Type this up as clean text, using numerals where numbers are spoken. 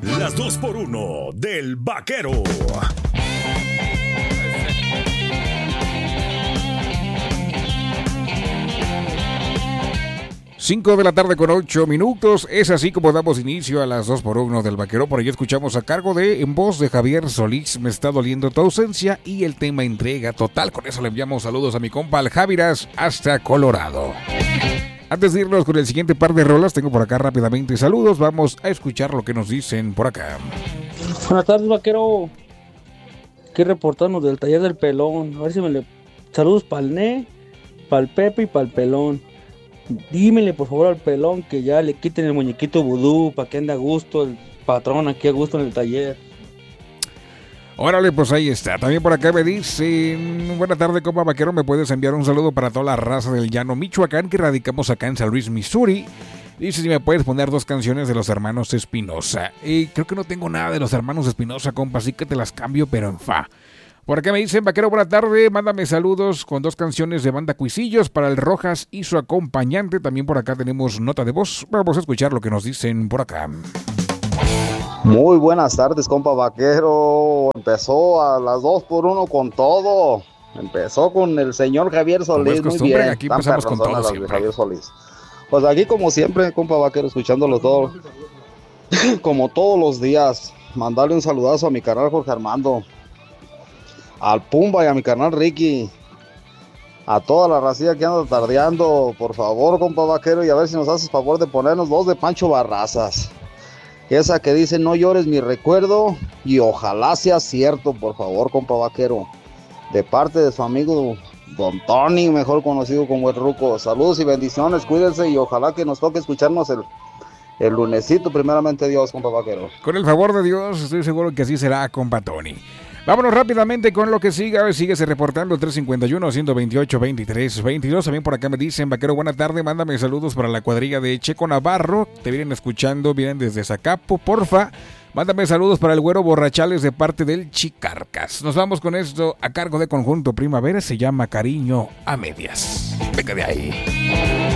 Las 2x1 del Vaquero. 5 de la tarde con 8 minutos. Es así como damos inicio a las 2x1 del Vaquero. Por ahí escuchamos a cargo de, en voz de Javier Solís, Me está doliendo tu ausencia, y el tema entrega total. Con eso le enviamos saludos a mi compa Al Javiras hasta Colorado. Antes de irnos con el siguiente par de rolas, tengo por acá rápidamente saludos. Vamos a escuchar lo que nos dicen por acá. Buenas tardes, Vaquero. Aquí reportarnos del taller del pelón. A ver si me le... Saludos para el Ne, para el Pepe y para el pelón. Dímele por favor al pelón que ya le quiten el muñequito vudú para que ande a gusto el patrón aquí a gusto en el taller. Órale, pues ahí está. También por acá me dicen: buena tarde, compa Vaquero, ¿me puedes enviar un saludo para toda la raza del llano Michoacán que radicamos acá en San Luis, Missouri? Dice si me puedes poner 2 canciones de los hermanos Espinosa. Y creo que no tengo nada de los hermanos Espinosa, compa, así que te las cambio, pero en fa. Por acá me dicen: Vaquero, buena tarde, mándame saludos con 2 canciones de banda Cuisillos para el Rojas y su acompañante. También por acá tenemos nota de voz. Vamos a escuchar lo que nos dicen por acá. Muy buenas tardes, compa Vaquero. Empezó a las 2x1 con todo. Empezó con el señor Javier Solís. Como es muy bien. aquí empezamos con todo siempre. Javier Solís. Pues aquí como siempre, compa Vaquero, escuchándolo todo. Como todos los días. Mandarle un saludazo a mi carnal Jorge Armando, al Pumba y a mi carnal Ricky, a toda la racilla que anda tardeando. Por favor, compa Vaquero, y a ver si nos haces favor de ponernos 2 de Pancho Barrazas. Esa que dice: no llores mi recuerdo, y ojalá sea cierto, por favor, compa Vaquero. De parte de su amigo Don Tony, mejor conocido como el Ruco. Saludos y bendiciones, cuídense, y ojalá que nos toque escucharnos el lunesito, primeramente Dios, compa Vaquero. Con el favor de Dios, estoy seguro que así será, compa Tony. Vámonos rápidamente con lo que siga. Síguese reportando 351-128-23-22. También por acá me dicen: Vaquero, buena tarde, mándame saludos para la cuadrilla de Checo Navarro. Te vienen escuchando, vienen desde Zacapo, porfa. Mándame saludos para el Güero Borrachales de parte del Chicarcas. Nos vamos con esto a cargo de Conjunto Primavera. Se llama Cariño a Medias. Venga de ahí.